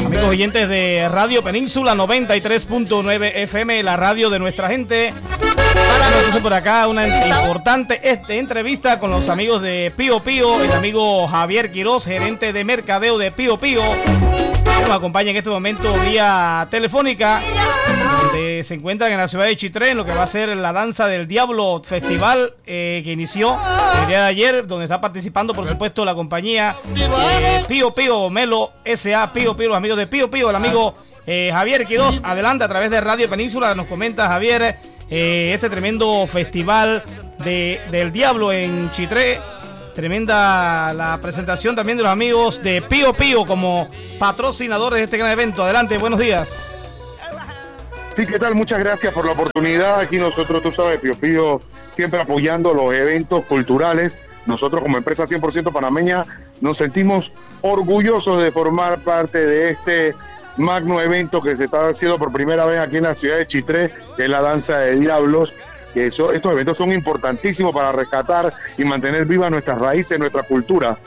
Amigos oyentes de Radio Península 93.9 FM, la radio de nuestra gente. Entonces por acá una importante entrevista con los amigos de Pío Pío, el amigo Javier Quiroz, gerente de mercadeo de Pío Pío, que nos acompaña en este momento vía telefónica, donde se encuentran en la ciudad de Chitré, en lo que va a ser la Danza del Diablo Festival, que inició el día de ayer, donde está participando por supuesto la compañía Pío Pío Melo S.A. Pío Pío, los amigos de Pío Pío, el amigo Javier Quiroz. Adelante a través de Radio Península, nos comenta Javier este tremendo festival del Diablo en Chitré. Tremenda la presentación también de los amigos de Pío Pío como patrocinadores de este gran evento. Adelante, buenos días. Sí, ¿qué tal? Muchas gracias por la oportunidad. Aquí nosotros, tú sabes, Pío Pío siempre apoyando los eventos culturales. Nosotros como empresa 100% panameña nos sentimos orgullosos de formar parte de este magno evento que se está haciendo por primera vez aquí en la ciudad de Chitré, que es la Danza de Diablos. Estos eventos son importantísimos para rescatar y mantener viva nuestras raíces, nuestra cultura.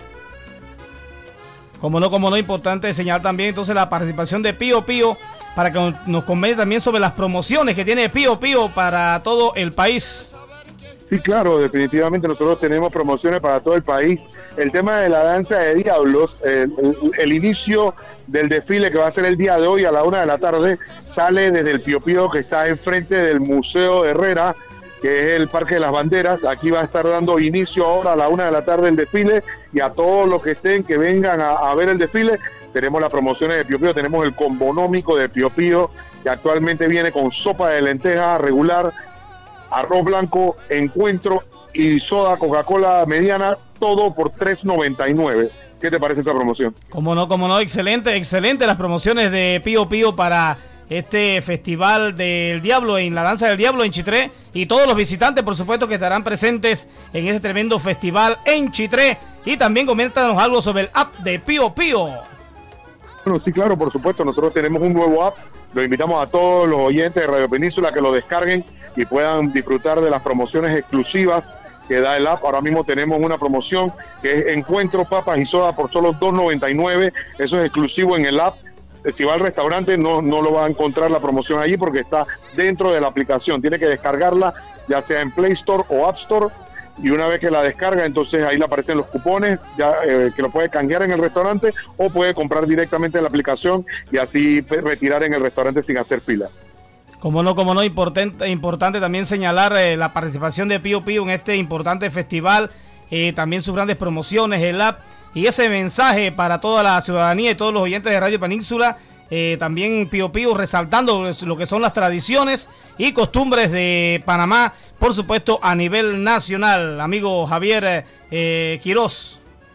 Como no, importante señalar también entonces la participación de Pío Pío para que nos comente también sobre las promociones que tiene Pío Pío para todo el país. Sí, claro, definitivamente nosotros tenemos promociones para todo el país. El tema de la Danza de Diablos, el inicio del desfile que va a ser el día de hoy a la 1 de la tarde, sale desde el Pío Pío que está enfrente del Museo Herrera, que es el Parque de las Banderas. Aquí va a estar dando inicio ahora a la 1 de la tarde el desfile, y a todos los que estén, que vengan a ver el desfile, tenemos las promociones de Pío Pío. Tenemos el combonómico de Pío Pío, que actualmente viene con sopa de lenteja regular, arroz blanco, encuentro y soda Coca-Cola mediana, todo por $3.99. ¿Qué te parece esa promoción? Como no, excelente las promociones de Pío Pío para este Festival del Diablo, en la Danza del Diablo en Chitré, y todos los visitantes por supuesto que estarán presentes en este tremendo festival en Chitré. Y también coméntanos algo sobre el app de Pío Pío. Bueno, sí, claro, por supuesto, nosotros tenemos un nuevo app. Lo invitamos a todos los oyentes de Radio Península que lo descarguen y puedan disfrutar de las promociones exclusivas que da el app. Ahora mismo tenemos una promoción que es encuentro, papas y soda por solo $2.99. Eso es exclusivo en el app. Si va al restaurante no lo va a encontrar la promoción allí porque está dentro de la aplicación. Tiene que descargarla ya sea en Play Store o App Store, y una vez que la descarga, entonces ahí le aparecen los cupones ya que lo puede canjear en el restaurante o puede comprar directamente en la aplicación y así retirar en el restaurante sin hacer fila. Como no, importante también señalar la participación de Pío Pío en este importante festival, también sus grandes promociones, el app y ese mensaje para toda la ciudadanía y todos los oyentes de Radio Península. También Pío Pío resaltando lo que son las tradiciones y costumbres de Panamá, por supuesto a nivel nacional. Amigo Javier Quiroz.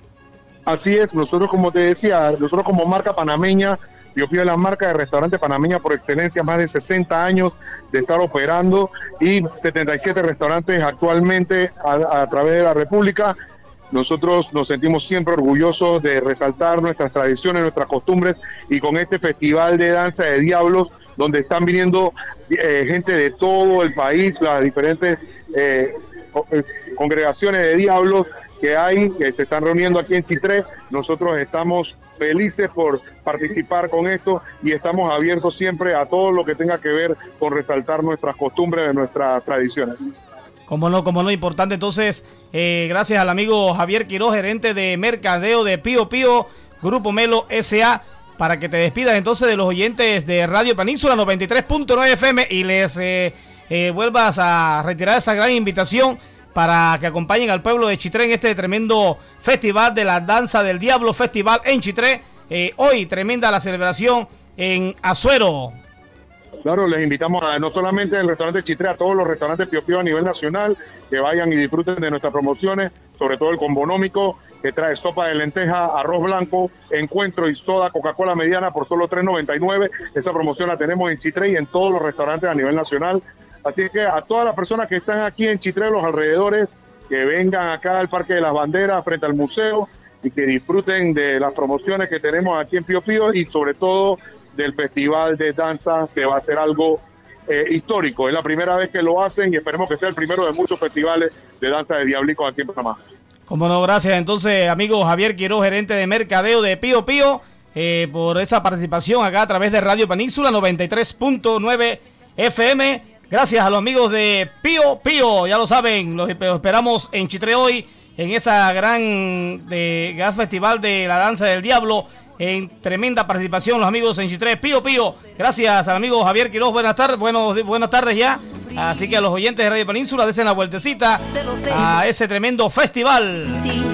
Así es, nosotros como te decía, nosotros como marca panameña, Pío Pío es la marca de restaurante panameña por excelencia, más de 60 años de estar operando y 77 restaurantes actualmente a través de la República. Nosotros nos sentimos siempre orgullosos de resaltar nuestras tradiciones, nuestras costumbres, y con este festival de Danza de Diablos, donde están viniendo gente de todo el país, las diferentes congregaciones de diablos que se están reuniendo aquí en Chitré. Nosotros estamos felices por participar con esto y estamos abiertos siempre a todo lo que tenga que ver con resaltar nuestras costumbres, nuestras tradiciones. Como no, importante. Entonces, gracias al amigo Javier Quiroz, gerente de mercadeo de Pío Pío, Grupo Melo S.A., para que te despidas entonces de los oyentes de Radio Península 93.9 FM y les vuelvas a retirar esa gran invitación para que acompañen al pueblo de Chitré en este tremendo festival de la Danza del Diablo, festival en Chitré. Hoy, tremenda la celebración en Azuero. Claro, les invitamos no solamente al restaurante Chitré, a todos los restaurantes Pío Pío a nivel nacional, que vayan y disfruten de nuestras promociones, sobre todo el combonómico, que trae sopa de lenteja, arroz blanco, encuentro y soda Coca-Cola mediana por solo $3.99. Esa promoción la tenemos en Chitré y en todos los restaurantes a nivel nacional. Así que a todas las personas que están aquí en Chitré, los alrededores, que vengan acá al Parque de las Banderas, frente al museo, y que disfruten de las promociones que tenemos aquí en Pío Pío y sobre todo del festival de danza, que va a ser algo histórico. Es la primera vez que lo hacen y esperemos que sea el primero de muchos festivales de danza de diablicos aquí en Panamá. Como no, gracias. Entonces, amigo Javier Quiroz, gerente de mercadeo de Pío Pío, por esa participación acá a través de Radio Península 93.9 FM. Gracias a los amigos de Pío Pío, ya lo saben, los esperamos en Chitré hoy, en esa gran festival de la danza del diablo, en tremenda participación los amigos en Chitré. Pío Pío, gracias al amigo Javier Quiroz, buenas tardes ya. Así que a los oyentes de Radio Península, desen la vueltecita a ese tremendo festival.